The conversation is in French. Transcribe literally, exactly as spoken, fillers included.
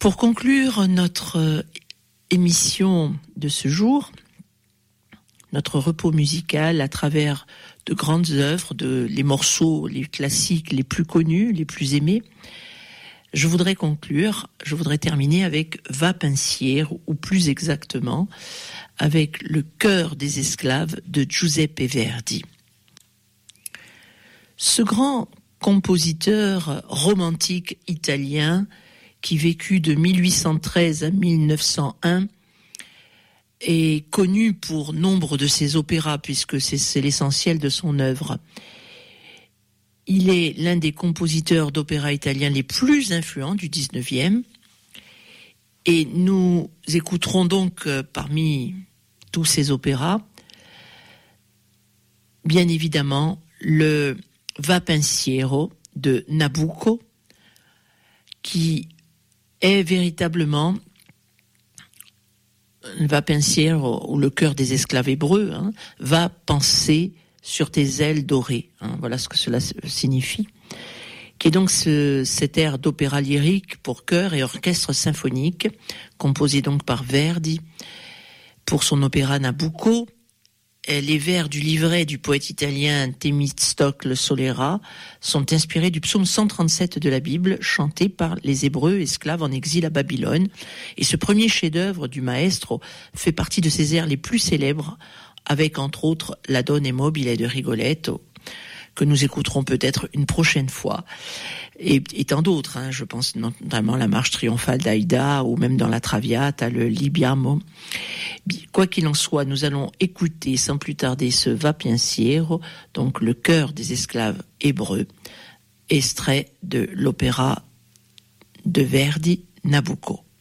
Pour conclure notre émission de ce jour, notre repos musical à travers de grandes œuvres, de, les morceaux, les classiques les plus connus, les plus aimés, je voudrais conclure, je voudrais terminer avec Va pensiero, ou plus exactement, avec le Chœur des esclaves de Giuseppe Verdi. Ce grand compositeur romantique italien qui vécut de mille huit cent treize à mille neuf cent un est connu pour nombre de ses opéras, puisque c'est, c'est l'essentiel de son œuvre. Il est l'un des compositeurs d'opéra italiens les plus influents du dix-neuvième. Et nous écouterons donc euh, parmi tous ces opéras, bien évidemment, le Va pensiero de Nabucco, qui est véritablement Va pensiero, ou le cœur des esclaves hébreux, hein, va penser sur tes ailes dorées. Hein, voilà ce que cela signifie. Qui est donc ce, cet air d'opéra lyrique pour chœur et orchestre symphonique, composé donc par Verdi pour son opéra Nabucco. Les vers du livret du poète italien Thémistocle Solera sont inspirés du psaume cent trente-sept de la Bible, chanté par les Hébreux esclaves en exil à Babylone. Et ce premier chef-d'œuvre du maestro fait partie de ses airs les plus célèbres, avec entre autres la Donne mobile de Rigoletto, que nous écouterons peut-être une prochaine fois, et, et tant d'autres, hein, je pense notamment la marche triomphale d'Aïda, ou même dans la Traviata, le Libiamo. Quoi qu'il en soit, nous allons écouter sans plus tarder ce Va pensiero, donc le chœur des esclaves hébreux, extrait de l'opéra de Verdi, Nabucco.